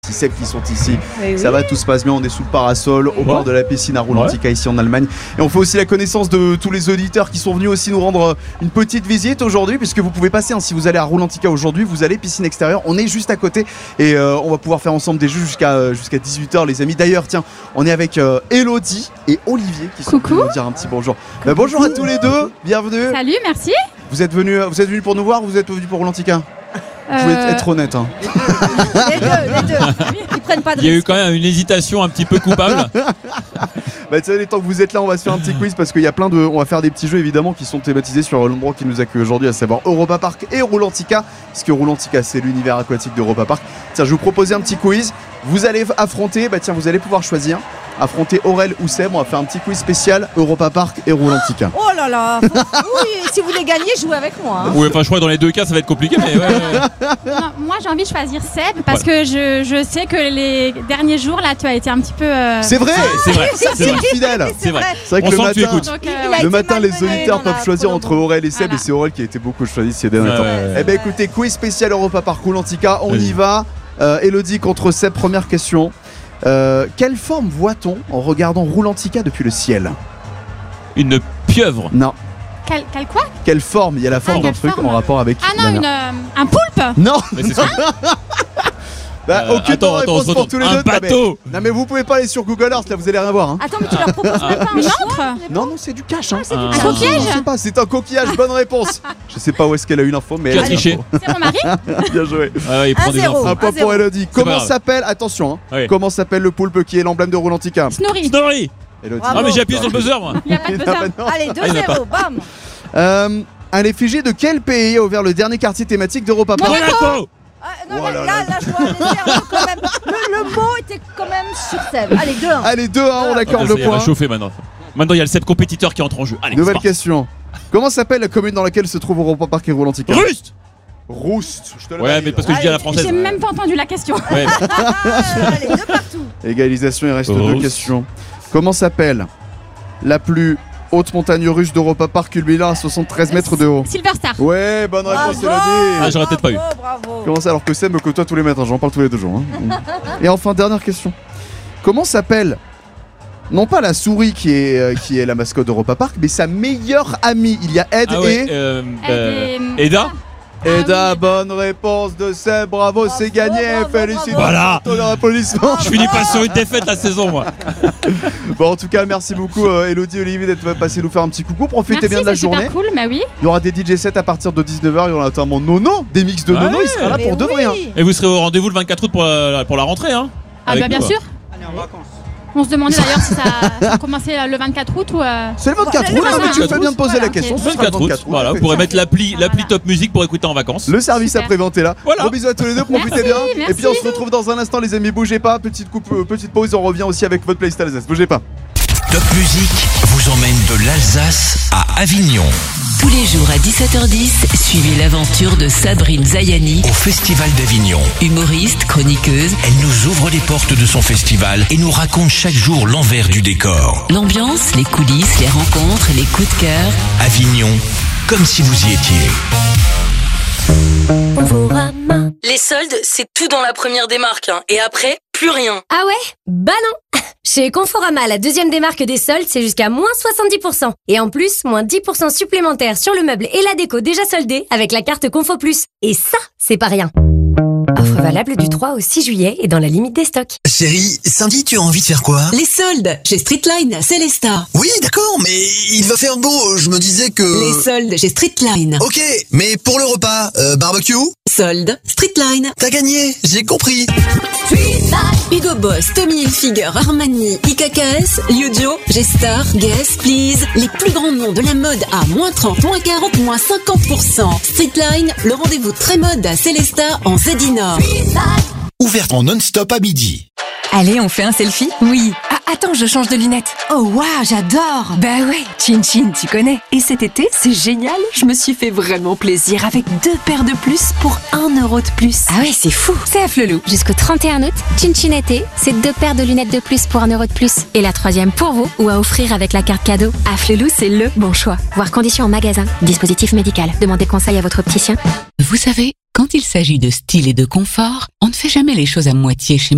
petits Seb qui sont ici. Oui. Ça va, tout se passe bien, on est sous le parasol au bord de la piscine à Roulantica ici en Allemagne. Et on fait aussi la connaissance de tous les auditeurs qui sont venus aussi nous rendre une petite visite aujourd'hui, puisque vous pouvez passer, si vous allez à Roulantica aujourd'hui, vous allez piscine extérieure, on est juste à côté et on va pouvoir faire ensemble des jeux jusqu'à 18h les amis. D'ailleurs tiens, on est avec Elodie et Olivier qui sont venus nous dire un petit bonjour. Bonjour à tous les deux, bienvenue. Salut, merci. Vous êtes venus pour nous voir ou vous êtes venus pour Roulantica? Vous pouvez être honnête. Hein. Les deux. Ils prennent pas de risque. Il y a eu quand même une hésitation un petit peu coupable. Bah, tu sais, les temps que vous êtes là, on va se faire un petit quiz parce qu'il y a on va faire des petits jeux évidemment qui sont thématisés sur l'endroit qui nous accueille aujourd'hui, à savoir Europa Park et Roulantica, puisque Roulantica c'est l'univers aquatique d'Europa Park. Tiens, je vais vous proposer un petit quiz. Vous allez affronter, vous allez pouvoir choisir. Affronter Aurel ou Seb, on va faire un petit quiz spécial Europa Park et Roulantica. Oh là là. Oui, si vous voulez gagner, jouez avec moi. Hein. Oui, enfin je crois que dans les deux cas ça va être compliqué, mais ouais. Non, moi j'ai envie de choisir Seb parce que je sais que les derniers jours là tu as été un petit peu. C'est vrai. C'est vrai. C'est fidèle. C'est vrai. C'est vrai que On sent que tu écoutes. Donc, le matin, les auditeurs peuvent choisir entre Aurel. Aurel et Seb, et c'est Aurel qui a été beaucoup choisi ces derniers temps. Ouais. Eh ben écoutez, quiz spécial Europa Park Roulantica, on y va. Elodie contre Seb, première question. Quelle forme voit-on en regardant Roulantica depuis le ciel? Une pieuvre. Non. Quel quoi? Quelle forme? Il y a la forme d'un quelle truc forme en rapport avec. Ah non, un poulpe. Non. Mais c'est ça. Aucune attends, réponse pour tous les un deux. bateau. Non mais vous pouvez pas aller sur Google Earth, là vous allez rien voir. Hein. Attends, mais tu leur proposes même pas un Une choix. encre. Non, c'est du cash. Hein. Un coquillage. Je sais pas, c'est un coquillage. Bonne réponse. Je sais pas où est-ce qu'elle a eu l'info, mais Qui a elle a triché? l'info. C'est mon mari. Bien joué. Il prend des 1-0. infos. Un point pour 1-0. Elodie. Comment grave. s'appelle, attention, hein, Oui. comment s'appelle le poulpe qui est l'emblème de Roulantica? Snorri. Snorri. Elodie. Bravo. Ah mais j'ai appuyé sur le buzzer moi. Il n'y a pas de buzzer. Non. Allez, il y en a 2-0, bam. À l'effigie de quel pays a ouvert le dernier quartier thématique d'Europa Park? Monaco. Non, Oh mais là là, je vois les cerveaux quand même. Le mot était quand même sur Seb. Allez, 2-1. Allez, 2-1, on accorde le Ça y est, on va point. chauffer maintenant. Maintenant il y a le 7 compétiteur qui entre en jeu. Allez, Nouvelle c'est parti. question. Comment s'appelle la commune dans laquelle se trouve Europa Park et Roulantica? Rust. Rouste. Je te le Ouais, valide. mais parce que je dis à la J'ai française. même pas entendu la question. Ouais. Allez, 2 partout. Égalisation, il reste Rouste. 2 questions. Comment s'appelle la plus haute montagne russe d'Europa Park, culminant à 73 mètres de haut? Silver Star. Ouais, bonne réponse, Bravo. Elodie. Ah, j'aurais peut-être pas eu. Bravo. Comment ça alors que Seb me côtoie tous les matins, j'en parle tous les 2 jours. Hein. Et enfin, dernière question. Comment s'appelle, non pas la souris qui est la mascotte d'Europa Park, mais sa meilleure amie? Il y a Ed Ah ouais. Eda. Eda, oui. bonne réponse de Seb, bravo, c'est gagné, bravo, félicitations. Voilà. Ton applaudissement. Je finis pas sur une défaite la saison moi. Bon, en tout cas, merci beaucoup Elodie et Olivier d'être passé nous faire un petit coucou. Profitez Merci, bien de la c'est super journée. cool, bah oui. Il y aura des DJ sets à partir de 19h. Il y aura notamment Nono, des mix de Nono. Ouais. Il sera là Mais pour de vrai. Hein. oui. Et vous serez au rendez-vous le 24 août pour la rentrée hein. Ah Avec bah bien nous, sûr. On se demandait d'ailleurs si ça commençait le 24 août ou. C'est le 24 Le août, mais tu 24 fais bien de poser voilà, la question. ok. Ce sera le 24 août. Voilà, vous pourrez mettre l'appli Top Music pour écouter en vacances. Le service Super. après-vente est là. Voilà. Gros bisous à tous les deux, profitez Merci, bien. merci. Et puis on se retrouve dans un instant, les amis. Bougez pas. Petite pause. On revient aussi avec votre playlist Alsace. Bougez pas. Top Music vous emmène de l'Alsace à Avignon Tous les jours à 17h10, suivez l'aventure de Sabrine Zayani, au Festival d'Avignon. humoriste, chroniqueuse. Elle nous ouvre les portes de son festival et nous raconte chaque jour l'envers du décor. L'ambiance, les coulisses, les rencontres, les coups de cœur. Avignon, comme si vous y étiez. Les soldes, c'est tout dans la première démarque, hein. Et après, plus rien. Ah ouais? Bah non. Chez Conforama, la deuxième démarque des soldes, c'est jusqu'à moins 70%. Et en plus, moins 10% supplémentaires sur le meuble et la déco déjà soldés avec la carte Confo Plus. Et ça, c'est pas rien. Offre valable du 3 au 6 juillet et dans la limite des stocks. Chérie, samedi, tu as envie de faire quoi? Les soldes chez Streetline, Célesta. Oui, d'accord, mais il va faire beau. Je me disais que... Les soldes chez Streetline. Ok, mais pour le repas, barbecue? Soldes, Streetline. T'as gagné, j'ai compris. Hugo Boss, Tommy Hilfiger, Armani, IKKS, Liudio, G-Star, Guess, Please. Les plus grands noms de la mode à moins 30, moins 40, moins 50%. Streetline, le rendez-vous très mode à Célesta en Zedina. Ouverte en non-stop à midi. Allez, on fait un selfie? Oui. Ah, attends, je change de lunettes. Oh, waouh, j'adore. Bah ouais, Chin Chin, tu connais. Et cet été, c'est génial. Je me suis fait vraiment plaisir avec 2 paires de plus pour 1 euro de plus. Ah ouais, c'est fou. C'est à Flelou. Jusqu'au 31 août, Chin Chin été, c'est 2 paires de lunettes de plus pour 1 euro de plus. Et la 3e pour vous ou à offrir avec la carte cadeau. À Flelou, c'est le bon choix. Voir conditions en magasin. Dispositif médical. Demandez conseil à votre opticien. Vous savez, quand il s'agit de style et de confort, on ne fait jamais les choses à moitié chez